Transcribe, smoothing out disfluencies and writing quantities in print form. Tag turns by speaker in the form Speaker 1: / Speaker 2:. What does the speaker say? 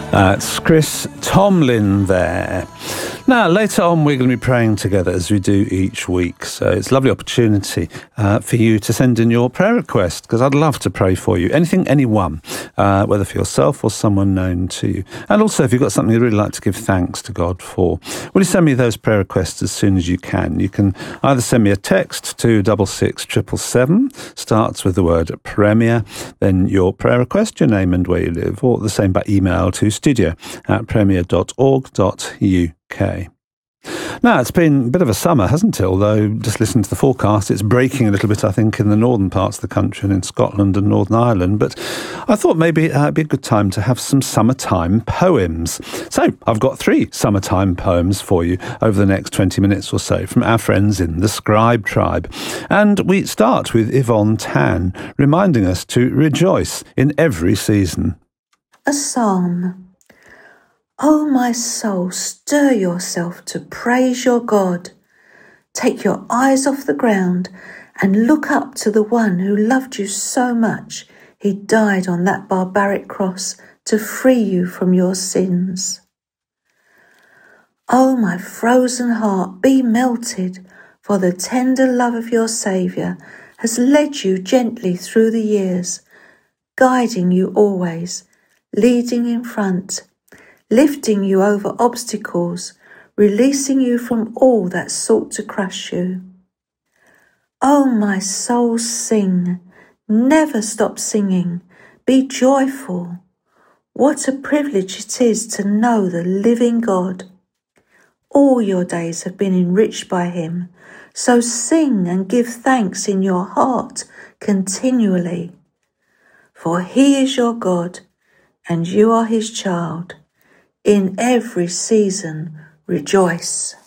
Speaker 1: That's Chris Tomlin there. Now, later on, we're going to be praying together as we do each week. So it's a lovely opportunity for you to send in your prayer request, because I'd love to pray for you. Anyone, whether for yourself or someone known to you. And also, if you've got something you'd really like to give thanks to God for, will you send me those prayer requests as soon as you can? You can either send me a text to 66777, starts with the word Premier, then your prayer request, your name and where you live, or the same by email to studio@premier.org.uk. Now, it's been a bit of a summer, hasn't it? Although, just listen to the forecast, it's breaking a little bit, I think, in the northern parts of the country and in Scotland and Northern Ireland. But I thought maybe it'd be a good time to have some summertime poems. So I've got 3 summertime poems for you over the next 20 minutes or so from our friends in the Scribe Tribe. And we start with Yvonne Tan, reminding us to rejoice in every season.
Speaker 2: A psalm. O my soul, stir yourself to praise your God. Take your eyes off the ground and look up to the one who loved you so much. He died on that barbaric cross to free you from your sins. O my frozen heart, be melted, for the tender love of your Saviour has led you gently through the years, guiding you always, leading in front, lifting you over obstacles, releasing you from all that sought to crush you. Oh, my soul, sing, never stop singing, be joyful. What a privilege it is to know the living God. All your days have been enriched by him, so sing and give thanks in your heart continually. For he is your God, and you are his child. In every season, rejoice.